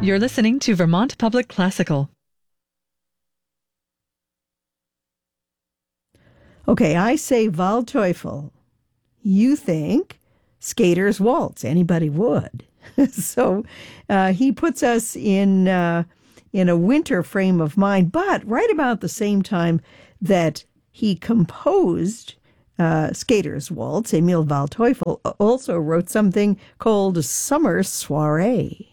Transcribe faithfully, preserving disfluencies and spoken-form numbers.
You're listening to Vermont Public Classical. Okay, I say Waldteufel. You think Skater's Waltz. Anybody would. so uh, he puts us in uh, in a winter frame of mind, but right about the same time that he composed uh, Skater's Waltz, Emil Waldteufel also wrote something called Summer Soiree.